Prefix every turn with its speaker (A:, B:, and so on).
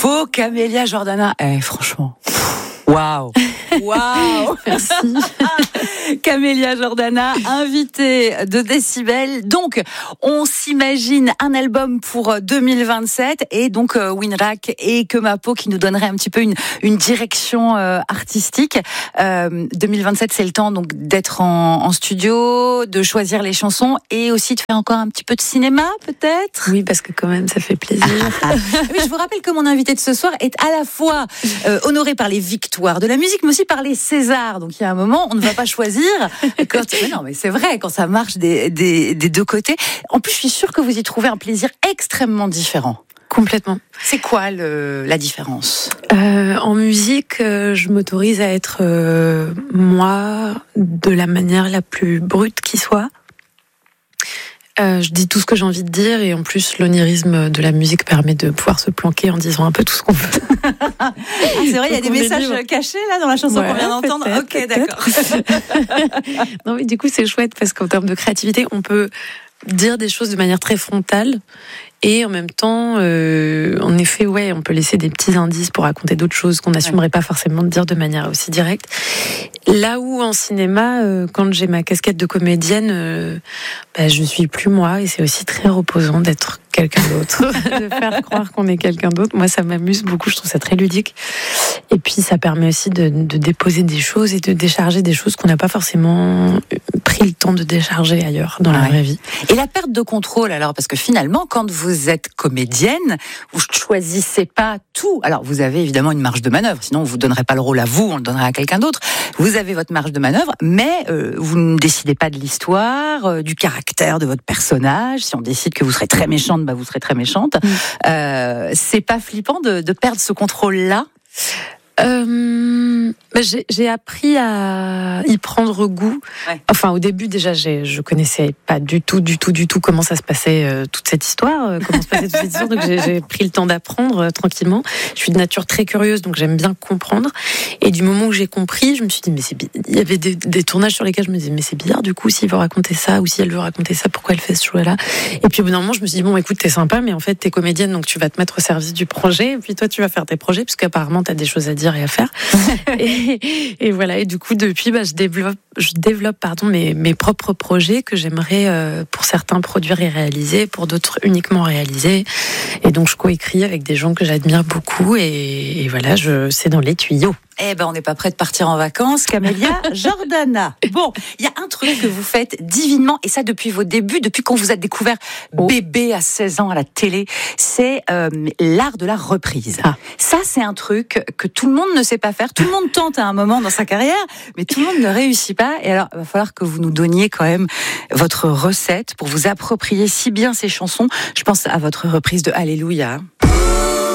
A: Mapo, Camélia Jordana. Franchement, waouh. Waouh.
B: Merci.
A: Camélia Jordana, invitée de Décibel. Donc, on s'imagine un album pour 2027 et donc Winrack et Kemapo qui nous donnerait un petit peu une direction artistique. 2027, c'est le temps donc d'être en studio, de choisir les chansons et aussi de faire encore un petit peu de cinéma, peut-être.
B: Oui, parce que quand même, ça fait plaisir.
A: Oui, je vous rappelle que mon invité de ce soir est à la fois honoré par les victoires de la musique, mais aussi par les Césars. Donc il y a un moment, on ne va pas choisir. Mais non, mais c'est vrai, quand ça marche des deux côtés. En plus, je suis sûre que vous y trouvez un plaisir extrêmement différent.
B: Complètement.
A: C'est quoi la différence ?
B: En musique, je m'autorise à être moi de la manière la plus brute qui soit. Je dis tout ce que j'ai envie de dire et en plus l'onirisme de la musique permet de pouvoir se planquer en disant un peu tout ce qu'on veut.
A: C'est vrai, il y a des messages cachés là dans la chanson qu'on vient d'entendre. Ok, d'accord.
B: Non mais du coup c'est chouette parce qu'en termes de créativité, on peut dire des choses de manière très frontale et en même temps, en effet, ouais, on peut laisser des petits indices pour raconter d'autres choses qu'on n'assumerait pas forcément de dire de manière aussi directe. Là où en cinéma, quand j'ai ma casquette de comédienne, je suis plus moi et c'est aussi très reposant d'être quelqu'un d'autre, de faire croire qu'on est quelqu'un d'autre. Moi, ça m'amuse beaucoup, je trouve ça très ludique. Et puis, ça permet aussi de déposer des choses et de décharger des choses qu'on n'a pas forcément pris le temps de décharger ailleurs, dans la vraie vie.
A: Et la perte de contrôle, alors, parce que finalement, quand vous êtes comédienne, vous ne choisissez pas tout. Alors, vous avez évidemment une marge de manœuvre, sinon on ne vous donnerait pas le rôle à vous, on le donnerait à quelqu'un d'autre. Vous avez votre marge de manœuvre, mais vous ne décidez pas de l'histoire, du caractère de votre personnage. Si on décide que vous serez très méchante, vous serez très méchante. C'est pas flippant de perdre ce contrôle-là ?
B: J'ai appris à y prendre goût. Enfin, au début, déjà, je connaissais pas du tout comment ça se passait, toute cette histoire, donc j'ai pris le temps d'apprendre tranquillement. Je suis de nature très curieuse, donc j'aime bien comprendre. Et du moment où j'ai compris, je me suis dit, mais il y avait des tournages sur lesquels je me disais, mais c'est bizarre, du coup, s'il veut raconter ça, ou si elle veut raconter ça, pourquoi elle fait ce choix-là? Et puis, au bout d'un moment, je me suis dit, bon, écoute, t'es sympa, mais en fait, t'es comédienne, donc tu vas te mettre au service du projet, et puis toi, tu vas faire tes projets, parce qu'apparemment, t'as des choses à dire et à faire. et voilà, et du coup depuis je développe mes propres projets que j'aimerais pour certains produire et réaliser, pour d'autres uniquement réaliser, et donc je coécris avec des gens que j'admire beaucoup et voilà, c'est dans les tuyaux.
A: On n'est pas prêt de partir en vacances, Camélia Jordana. Bon, il y a un truc que vous faites divinement, et ça depuis vos débuts, depuis qu'on vous a découvert bébé à 16 ans à la télé, c'est l'art de la reprise. Ça, c'est un truc que tout le monde ne sait pas faire. Tout le monde tente à un moment dans sa carrière, mais tout le monde ne réussit pas. Et alors, il va falloir que vous nous donniez quand même votre recette pour vous approprier si bien ces chansons. Je pense à votre reprise de Alléluia.